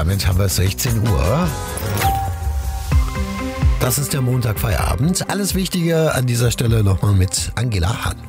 Damit haben wir es 16 Uhr. Das ist der Montagfeierabend. Alles Wichtige an dieser Stelle nochmal mit Angela Hahn.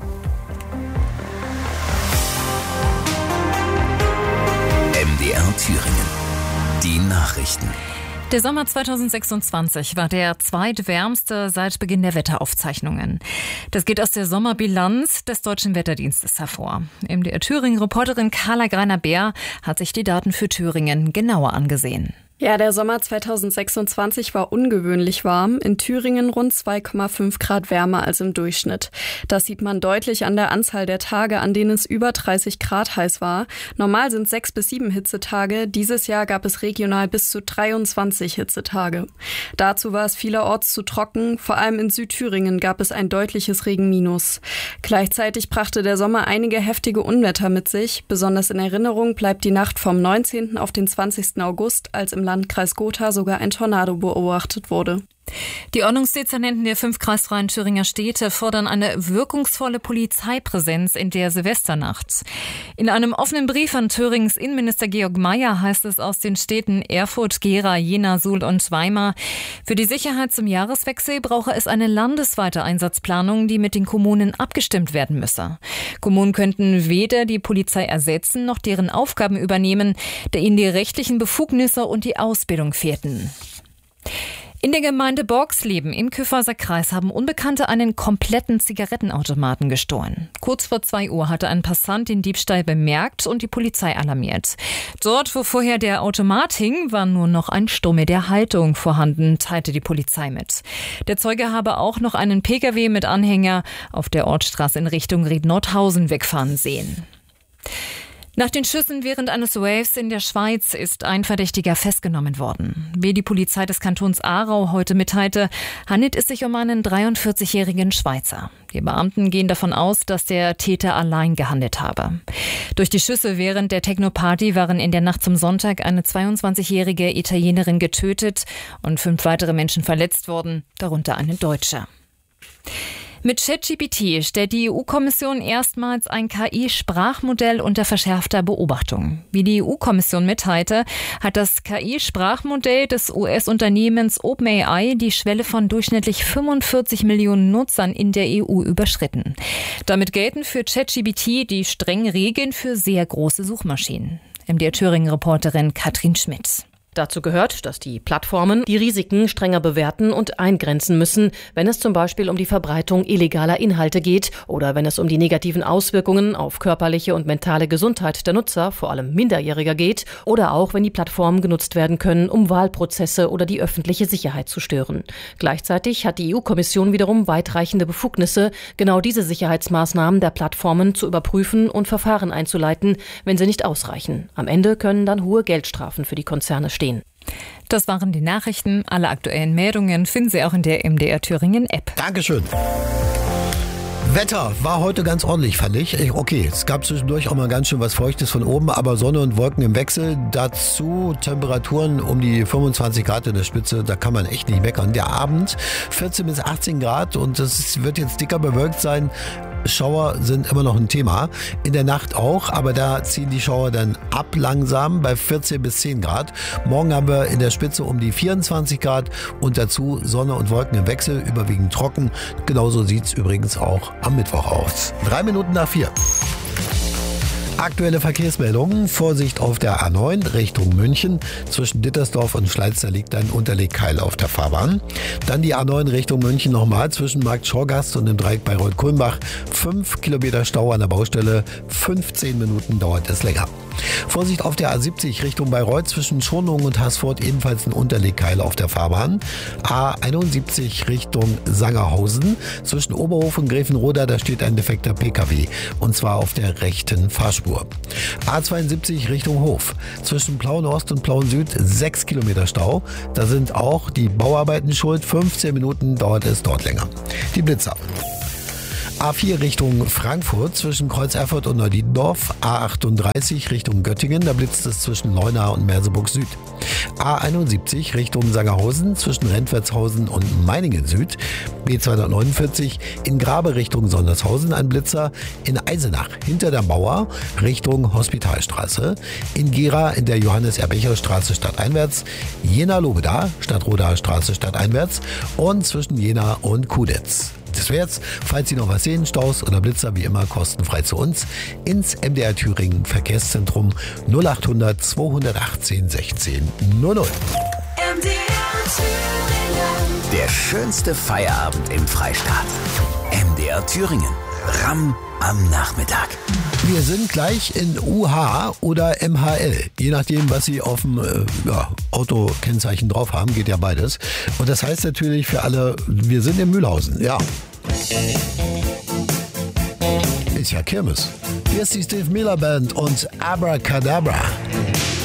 MDR Thüringen. Die Nachrichten. Der Sommer 2026 war der zweitwärmste seit Beginn der Wetteraufzeichnungen. Das geht aus der Sommerbilanz des Deutschen Wetterdienstes hervor. MDR Thüringen-Reporterin Carla Greiner-Beer hat sich die Daten für Thüringen genauer angesehen. Ja, der Sommer 2026 war ungewöhnlich warm. In Thüringen rund 2,5 Grad wärmer als im Durchschnitt. Das sieht man deutlich an der Anzahl der Tage, an denen es über 30 Grad heiß war. Normal sind 6 bis 7 Hitzetage. Dieses Jahr gab es regional bis zu 23 Hitzetage. Dazu war es vielerorts zu trocken. Vor allem in Südthüringen gab es ein deutliches Regenminus. Gleichzeitig brachte der Sommer einige heftige Unwetter mit sich. Besonders in Erinnerung bleibt die Nacht vom 19. auf den 20. August, als im Landkreis Gotha sogar ein Tornado beobachtet wurde. Die Ordnungsdezernenten der 5 kreisfreien Thüringer Städte fordern eine wirkungsvolle Polizeipräsenz in der Silvesternacht. In einem offenen Brief an Thüringens Innenminister Georg Mayer heißt es aus den Städten Erfurt, Gera, Jena, Suhl und Weimar: Für die Sicherheit zum Jahreswechsel brauche es eine landesweite Einsatzplanung, die mit den Kommunen abgestimmt werden müsse. Kommunen könnten weder die Polizei ersetzen noch deren Aufgaben übernehmen, da ihnen die rechtlichen Befugnisse und die Ausbildung fehlten. In der Gemeinde Borgsleben im Kyffhäuser Kreis haben Unbekannte einen kompletten Zigarettenautomaten gestohlen. Kurz vor 2 Uhr hatte ein Passant den Diebstahl bemerkt und die Polizei alarmiert. Dort, wo vorher der Automat hing, war nur noch ein Stummel der Haltung vorhanden, teilte die Polizei mit. Der Zeuge habe auch noch einen Pkw mit Anhänger auf der Ortsstraße in Richtung Ried-Nordhausen wegfahren sehen. Nach den Schüssen während eines Raves in der Schweiz ist ein Verdächtiger festgenommen worden. Wie die Polizei des Kantons Aarau heute mitteilte, handelt es sich um einen 43-jährigen Schweizer. Die Beamten gehen davon aus, dass der Täter allein gehandelt habe. Durch die Schüsse während der Techno-Party waren in der Nacht zum Sonntag eine 22-jährige Italienerin getötet und 5 weitere Menschen verletzt worden, darunter eine Deutsche. Mit ChatGPT stellt die EU-Kommission erstmals ein KI-Sprachmodell unter verschärfter Beobachtung. Wie die EU-Kommission mitteilte, hat das KI-Sprachmodell des US-Unternehmens OpenAI die Schwelle von durchschnittlich 45 Millionen Nutzern in der EU überschritten. Damit gelten für ChatGPT die strengen Regeln für sehr große Suchmaschinen. MDR Thüringen-Reporterin Katrin Schmidt. Dazu gehört, dass die Plattformen die Risiken strenger bewerten und eingrenzen müssen, wenn es zum Beispiel um die Verbreitung illegaler Inhalte geht oder wenn es um die negativen Auswirkungen auf körperliche und mentale Gesundheit der Nutzer, vor allem Minderjähriger, geht oder auch, wenn die Plattformen genutzt werden können, um Wahlprozesse oder die öffentliche Sicherheit zu stören. Gleichzeitig hat die EU-Kommission wiederum weitreichende Befugnisse, genau diese Sicherheitsmaßnahmen der Plattformen zu überprüfen und Verfahren einzuleiten, wenn sie nicht ausreichen. Am Ende können dann hohe Geldstrafen für die Konzerne stehen. Das waren die Nachrichten. Alle aktuellen Meldungen finden Sie auch in der MDR Thüringen App. Dankeschön. Wetter war heute ganz ordentlich, fand ich. Okay, es gab zwischendurch auch mal ganz schön was Feuchtes von oben, aber Sonne und Wolken im Wechsel. Dazu Temperaturen um die 25 Grad in der Spitze, da kann man echt nicht meckern. Der Abend 14 bis 18 Grad und es wird jetzt dicker bewölkt sein. Schauer sind immer noch ein Thema. In der Nacht auch, aber da ziehen die Schauer dann ab langsam bei 14 bis 10 Grad. Morgen haben wir in der Spitze um die 24 Grad und dazu Sonne und Wolken im Wechsel, überwiegend trocken. Genauso sieht es übrigens auch am Mittwoch aus. 3 Minuten nach 4. Aktuelle Verkehrsmeldungen. Vorsicht auf der A9 Richtung München. Zwischen Dittersdorf und Schleiz, da liegt ein Unterlegkeil auf der Fahrbahn. Dann die A9 Richtung München nochmal zwischen Markt Schorgast und dem Dreieck Bayreuth-Kulmbach. 5 Kilometer Stau an der Baustelle. 15 Minuten dauert es länger. Vorsicht auf der A70 Richtung Bayreuth zwischen Schonungen und Haßfurt, ebenfalls ein Unterlegkeil auf der Fahrbahn. A71 Richtung Sangerhausen zwischen Oberhof und Gräfenroda, da steht ein defekter Pkw und zwar auf der rechten Fahrspur. A72 Richtung Hof zwischen Plauen Ost und Plauen Süd 6 Kilometer Stau. Da sind auch die Bauarbeiten schuld. 15 Minuten dauert es dort länger. Die Blitzer. A4 Richtung Frankfurt zwischen Kreuz Erfurt und Neudietendorf. A38 Richtung Göttingen, da blitzt es zwischen Leuna und Merseburg Süd. A71 Richtung Sangerhausen zwischen Rentwertshausen und Meiningen Süd. B249 in Grabe Richtung Sondershausen ein Blitzer. In Eisenach hinter der Mauer Richtung Hospitalstraße. In Gera in der Johannes-Erbecher-Straße stadteinwärts. Jena-Lobeda, Stadtrodaer Straße stadteinwärts. Und zwischen Jena und Kudetz. Das wäre jetzt, falls Sie noch was sehen, Staus oder Blitzer, wie immer kostenfrei zu uns ins MDR Thüringen Verkehrszentrum 0800 218 16 00. MDR Thüringen. Der schönste Feierabend im Freistaat. MDR Thüringen. Ramm am Nachmittag. Wir sind gleich in UH oder MHL, je nachdem, was Sie auf dem Autokennzeichen drauf haben, geht ja beides. Und das heißt natürlich für alle, wir sind in Mühlhausen, ja. Ist ja Kirmes. Hier ist die Steve Miller Band und Abracadabra.